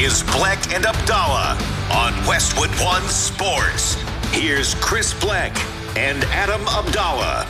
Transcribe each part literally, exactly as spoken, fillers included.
is Bleck and Abdallah on Westwood One Sports. Here's Chris Bleck and Adam Abdallah.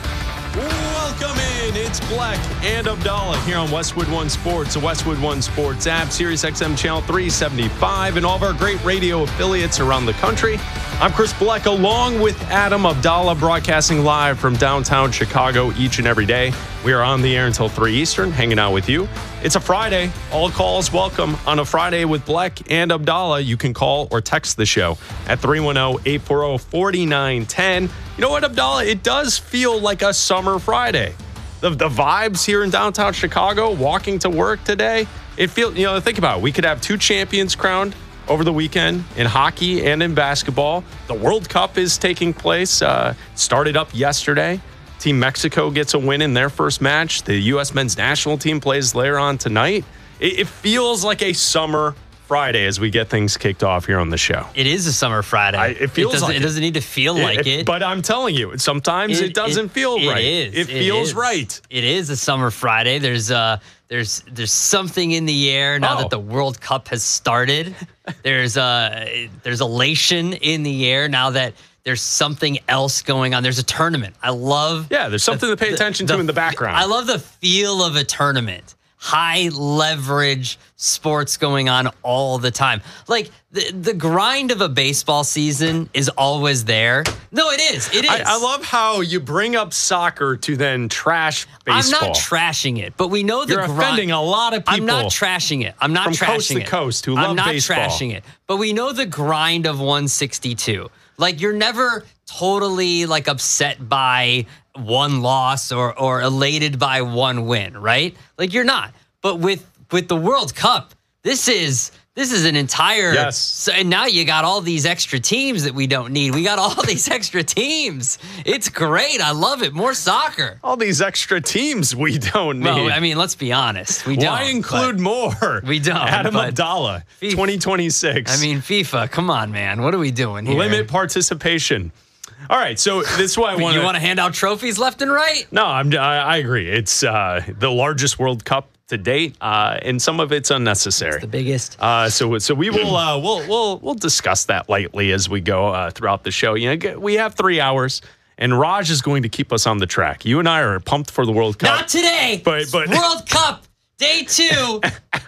Welcome in. It's Bleck and Abdallah here on Westwood One Sports, the Westwood One Sports app, Sirius X M Channel three seventy-five, and all of our great radio affiliates around the country. I'm Chris Bleck along with Adam Abdallah, broadcasting live from downtown Chicago each and every day. We are on the air until three Eastern, hanging out with you. It's a Friday. All calls welcome on a Friday with Bleck and Abdallah. You can call or text the show at three one zero, eight four zero, four nine one zero. You know what, Abdallah? It does feel like a summer Friday. The, the vibes here in downtown Chicago, walking to work today, it feels, you know, think about it. We could have two champions crowned over the weekend in hockey and in basketball. The World Cup is taking place, uh, started up yesterday. Team Mexico gets a win in their first match. The U S men's national team plays later on tonight. It, it feels like a summer Friday as we get things kicked off here on the show. It is a summer Friday. I, it feels it doesn't, like it doesn't need to feel it, like it, it. But I'm telling you, sometimes it, it doesn't it, feel it right. Is, it, it feels is. right. It is a summer Friday. There's uh there's there's something in the air now oh. that the World Cup has started. There's uh there's elation in the air now that there's something else going on. There's a tournament. I love Yeah, there's something the, to pay attention the, to in the background. I love the feel of a tournament. High leverage sports going on all the time. Like the, the grind of a baseball season is always there. No, it is. It is. I, I love how you bring up soccer to then trash baseball. I'm not trashing it, but we know the You're grind. offending a lot of people. I'm not trashing it. I'm not from trashing coast to it. coast who love I'm not baseball. trashing it, but we know the grind of one sixty-two. Like you're never totally like upset by one loss or or elated by one win, right? Like you're not. But with with the World Cup, this is this is an entire yes. So, and now you got all these extra teams that we don't need. We got all these extra teams. It's great. I love it. More soccer. All these extra teams we don't need. Well, I mean, let's be honest. We don't. Why include more? We don't. Adam but Abdallah, FIFA, twenty twenty-six. I mean, FIFA, come on, man. What are we doing here? Limit participation. All right, so this is why I want You want to hand out trophies left and right? No, I'm, I, I agree. It's uh, the largest World Cup to date, uh, and some of it's unnecessary. It's the biggest. Uh, so, so we will uh, we'll we'll we'll discuss that lightly as we go uh, throughout the show. You know, we have three hours, and Raj is going to keep us on the track. You and I are pumped for the World Cup. Not today. But but World Cup day two.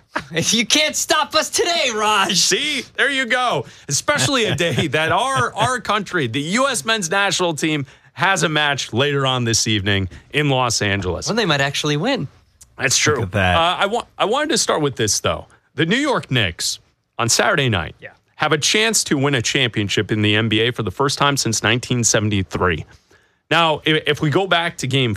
You can't stop us today, Raj. See, there you go. Especially a day that our our country, the U S men's national team, has a match later on this evening in Los Angeles. Well, they might actually win. That's true. Look at that. Uh, I want. I wanted to start with this though. The New York Knicks on Saturday night yeah. have a chance to win a championship in the N B A for the first time since nineteen seventy-three. Now, if, if we go back to Game